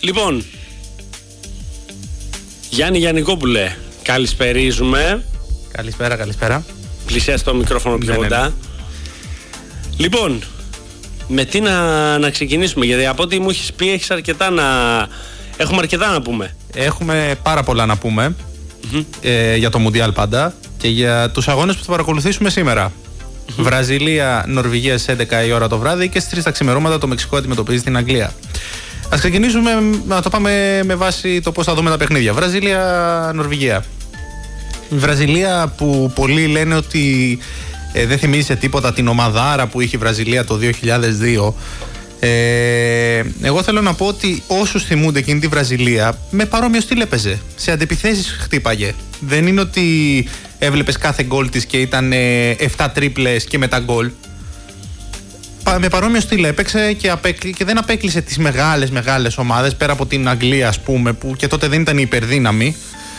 Λοιπόν, Γιάννη Γιαννικόπουλε, καλησπερίζουμε. Καλησπέρα. Πλησιάζει το μικρόφωνο πιο κοντά. Λοιπόν, με τι να ξεκινήσουμε, γιατί από ό,τι μου έχεις πει έχουμε αρκετά να πούμε. Έχουμε πάρα πολλά να πούμε για το Μουντιάλ πάντα και για τους αγώνες που θα παρακολουθήσουμε σήμερα. Βραζιλία, Νορβηγία στις 11 η ώρα το βράδυ και στις 3 τα ξημερώματα το Μεξικό αντιμετωπίζει την Αγγλία. Ας ξεκινήσουμε να το πάμε με βάση το πώς θα δούμε τα παιχνίδια. Βραζιλία, Νορβηγία. Η Βραζιλία που πολλοί λένε ότι δεν θυμίζει σε τίποτα την ομαδάρα που είχε η Βραζιλία το 2002. Εγώ θέλω να πω ότι όσους θυμούνται εκείνη τη Βραζιλία, με παρόμοιο στυλ έπαιζε. Σε αντεπιθέσεις χτύπαγε. Δεν είναι ότι έβλεπες κάθε γκολ της και ήταν 7 τρίπλες και μετά γκολ. Με παρόμοιο στυλ έπαιξε και δεν απέκλεισε τις μεγάλες ομάδες, πέρα από την Αγγλία, ας πούμε, που και τότε δεν ήταν η υπερδύναμη.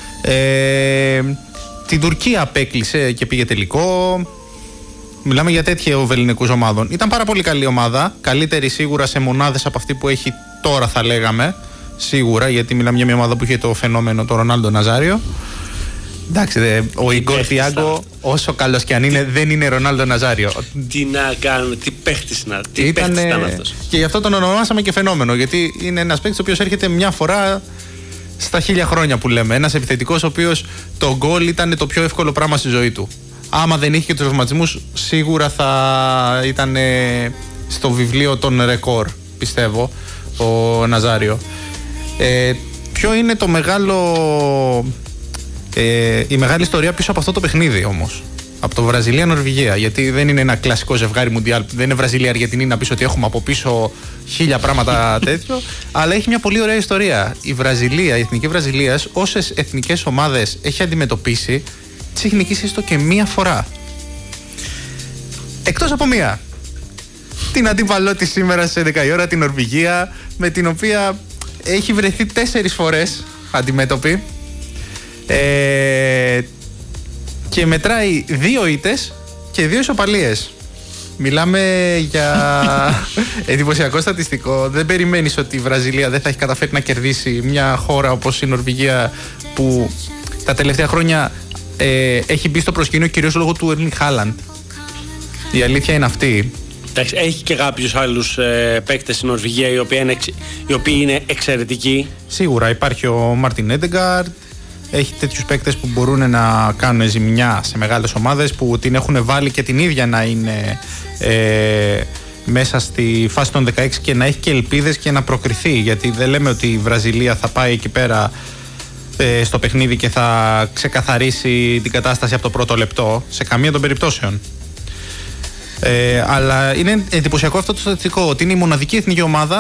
Την Τουρκία απέκλεισε και πήγε τελικό. Μιλάμε για τέτοιου ελληνικούς ομάδων. Ήταν πάρα πολύ καλή ομάδα. Καλύτερη σίγουρα σε μονάδες από αυτή που έχει τώρα, θα λέγαμε. Σίγουρα, γιατί μιλάμε για μια ομάδα που είχε το φαινόμενο το Ρονάλντο Ναζάριο. Εντάξει, ο Ιγκόρ Τιάγκο, όσο καλός και αν είναι, δεν είναι Ρονάλντο Ναζάριο. Τι να κάνουμε, τι παίχτης ήταν αυτός. Και γι' αυτό τον ονομάσαμε και φαινόμενο. Γιατί είναι ένας παίκτης ο οποίος έρχεται μια φορά στα 1000 χρόνια που λέμε. Ένας επιθετικός ο οποίος το γκολ ήταν το πιο εύκολο πράγμα στη ζωή του. Άμα δεν είχε και τους τραυματισμούς, σίγουρα θα ήταν στο βιβλίο των ρεκόρ, πιστεύω, ο Ναζάριο. Ποιο είναι το η μεγάλη ιστορία πίσω από αυτό το παιχνίδι όμως? Από το Βραζιλία-Νορβηγία. Γιατί δεν είναι ένα κλασικό ζευγάρι Μουντιάλ. Δεν είναι Βραζιλία-Αργεντινή να πεις ότι έχουμε από πίσω 1000 πράγματα τέτοιο. Αλλά έχει μια πολύ ωραία ιστορία. Η Βραζιλία, η εθνική Βραζιλία, όσες εθνικές ομάδες έχει αντιμετωπίσει, τις έχει νικήσει έστω και μία φορά. Εκτός από μία. Την αντίπαλό της σήμερα στις 11 η ώρα, την Νορβηγία, με την οποία έχει βρεθεί 4 φορές αντιμέτωπη. Και μετράει 2 ήττες και 2 ισοπαλίες. Μιλάμε για εντυπωσιακό στατιστικό. Δεν περιμένεις ότι η Βραζιλία δεν θα έχει καταφέρει να κερδίσει μια χώρα όπως η Νορβηγία, που τα τελευταία χρόνια έχει μπει στο προσκήνιο κυρίως λόγω του Έρλινγκ Χάλαντ. Η αλήθεια είναι αυτή. Εντάξει, έχει και κάποιους άλλους παίκτες στην Νορβηγία οι οποίοι είναι εξαιρετικοί. Σίγουρα υπάρχει ο Μάρτιν Έντεγκαρντ. Έχει τέτοιους παίκτες που μπορούν να κάνουν ζημιά σε μεγάλες ομάδες, που την έχουν βάλει και την ίδια να είναι μέσα στη φάση των 16 και να έχει και ελπίδες και να προκριθεί. Γιατί δεν λέμε ότι η Βραζιλία θα πάει εκεί πέρα στο παιχνίδι και θα ξεκαθαρίσει την κατάσταση από το πρώτο λεπτό, σε καμία των περιπτώσεων. Αλλά είναι εντυπωσιακό αυτό το στατιστικό, ότι είναι η μοναδική εθνική ομάδα